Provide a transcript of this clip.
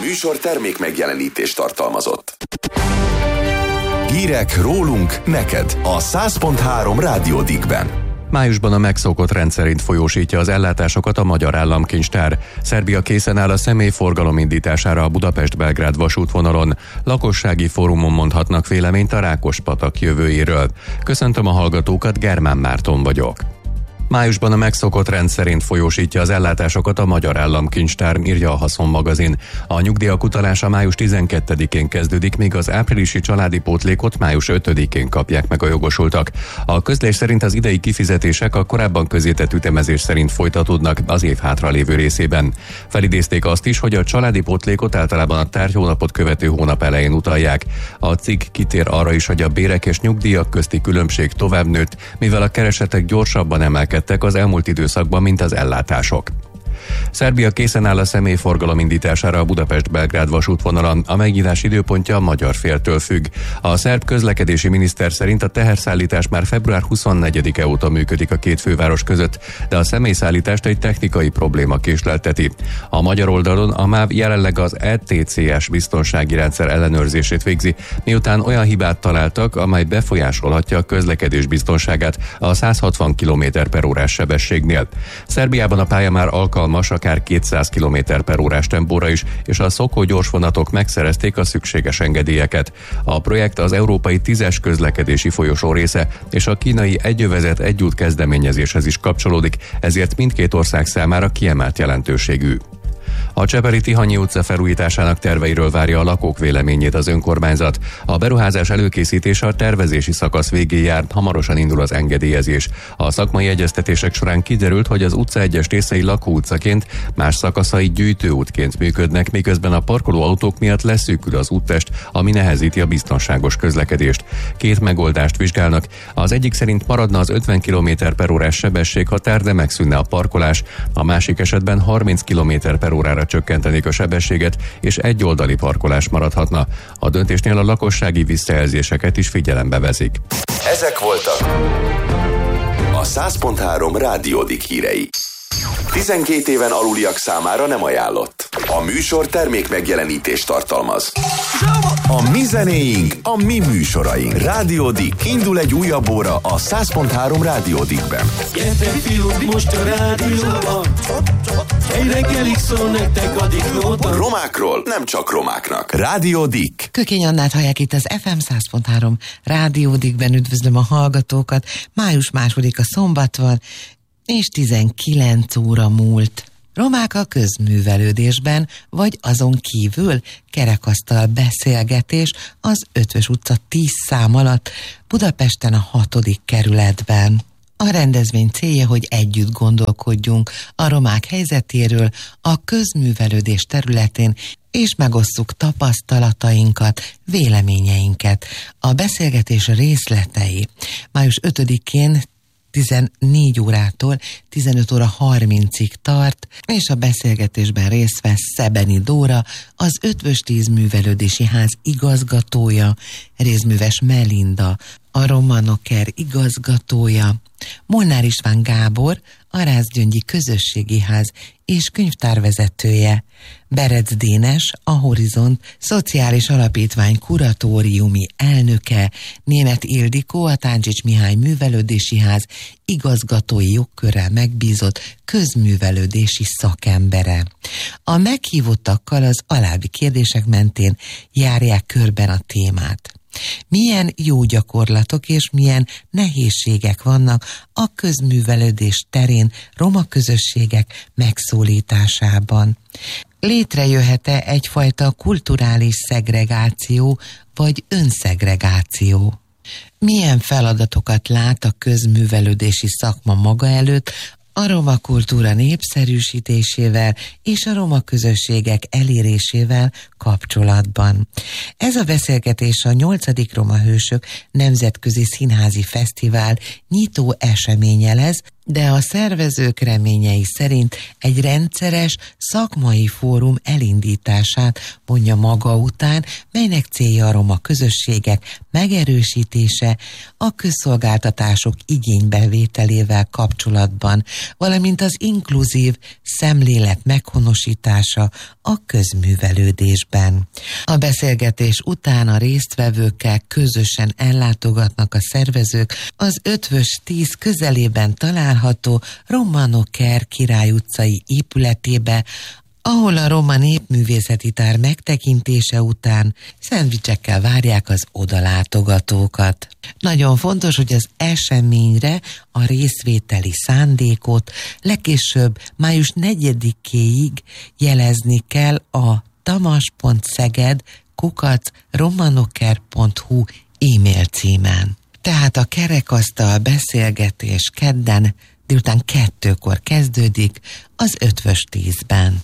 műsor termék megjelenítést tartalmazott. Hírek rólunk neked a 100.3 Rádió Dickben. Májusban a megszokott rendszerint folyósítja az ellátásokat a Magyar Államkincstár. Szerbia készen áll a személyforgalom indítására a Budapest-Belgrád vasútvonalon. Lakossági fórumon mondhatnak véleményt a Rákospatak jövőjéről. Köszöntöm a hallgatókat, Germán Márton vagyok. Májusban a megszokott rendszerint folyósítja az ellátásokat a Magyar Államkincstár, írja a Haszon magazin. A nyugdíjak utalása május 12-én kezdődik, míg az áprilisi családi pótlékot május 5-én kapják meg a jogosultak. A közlés szerint az idei kifizetések a korábban közzétett ütemezés szerint folytatódnak az év hátralévő részében. Felidézték azt is, hogy a családi pótlékot általában a tárgyhónapot követő hónap elején utalják. A cikk kitér arra is, hogy a bérek és nyugdíjak közti különbség tovább nőtt, mivel a keresetek gyorsabban emelkedtek az elmúlt időszakban, mint az ellátások. Szerbia készen áll a személyforgalom indítására a Budapest-Belgrád vasútvonalon. A megnyitás időpontja a magyar féltől függ. A szerb közlekedési miniszter szerint a teherszállítás már február 24-e óta működik a két főváros között, de a személyszállítást egy technikai probléma késlelteti. A magyar oldalon a MÁV jelenleg az ETCS biztonsági rendszer ellenőrzését végzi, miután olyan hibát találtak, amely befolyásolhatja a közlekedés biztonságát a 160 km/h sebességnél. Szerbiában a pálya már alkalmas akár 200 km/h tempóra is, és a Szokó gyorsvonatok megszerezték a szükséges engedélyeket. A projekt az európai 10-es közlekedési folyosó része, és a kínai egyövezet egyút kezdeményezéshez is kapcsolódik, ezért mindkét ország számára kiemelt jelentőségű. A Csepeli Tihanyi utca felújításának terveiről várja a lakók véleményét az önkormányzat. A beruházás előkészítése a tervezési szakasz végén jár, hamarosan indul az engedélyezés. A szakmai egyeztetések során kiderült, hogy az utca egyes részei lakóutcaként, más szakaszai gyűjtőútként működnek, miközben a parkoló autók miatt leszűkül az úttest, ami nehezíti a biztonságos közlekedést. Két megoldást vizsgálnak. Az egyik szerint maradna az 50 km/h sebességhatár, de megszűnne a parkolás. A másik esetben 30 km/h csökkentenék a sebességet, és egyoldali parkolás maradhatna. A döntésnél a lakossági visszajelzéseket is figyelembe veszik. Ezek voltak a 100.3 Rádió Dick hírei. 12 éven aluliak számára nem ajánlott. A műsor termék megjelenítést tartalmaz. A mi zenéink, a mi műsoraink. Rádió Dick. Indul egy újabb óra a 100.3 Rádió Dickben. Gyertek fiúk, most a rádióban. Egy reggelig szól nektek a Dicknóta. Romákról nem csak romáknak. Rádió Dick. Kökény Annát hallják itt az FM 100.3 Rádió Dickben. Üdvözlöm a hallgatókat. Május 2-a szombat van, és 19 óra múlt. Romák a közművelődésben, vagy azon kívül kerekasztal beszélgetés az Ötvös utca 10 szám alatt, Budapesten a 6. kerületben. A rendezvény célja, hogy együtt gondolkodjunk a romák helyzetéről a közművelődés területén, és megosszuk tapasztalatainkat, véleményeinket. A beszélgetés részletei május 5-én 14 órától 15 óra 30-ig tart, és a beszélgetésben részt vesz Szebeni Dóra, az Ötvös 10 művelődési ház igazgatója, Rézműves Melinda, a Romanoker igazgatója, Molnár István Gábor, a Rászgyöngyi Közösségi Ház és könyvtárvezetője, Berec Dénes, a Horizont Szociális Alapítvány kuratóriumi elnöke, Németh Ildikó, a Táncsics Mihály Művelődési Ház igazgatói jogkörrel megbízott közművelődési szakembere. A meghívottakkal az alábbi kérdések mentén járják körben a témát. Milyen jó gyakorlatok és milyen nehézségek vannak a közművelődés terén roma közösségek megszólításában? Létrejöhet-e egyfajta kulturális szegregáció vagy önszegregáció? Milyen feladatokat lát a közművelődési szakma maga előtt a roma kultúra népszerűsítésével és a roma közösségek elérésével kapcsolatban? Ez a beszélgetés a 8. Roma Hősök Nemzetközi Színházi Fesztivál nyitó eseménye lesz de a szervezők reményei szerint egy rendszeres szakmai fórum elindítását mondja maga után, melynek célja a roma közösségek megerősítése a közszolgáltatások igénybevételével kapcsolatban, valamint az inkluzív szemlélet meghonosítása a közművelődésben. A beszélgetés után a résztvevőkkel közösen ellátogatnak a szervezők az Ötvös 10 közelében található Romano Care Király utcai épületébe, ahol a Roma Népművészeti Tár megtekintése után szendvicsekkel várják az odalátogatókat. Nagyon fontos, hogy az eseményre a részvételi szándékot legkésőbb május 4-éig jelezni kell a tamas.szeged@romanocare.hu e-mail címen. Tehát a kerekasztal beszélgetés kedden délután 2-kor kezdődik az Ötvös 10-ben.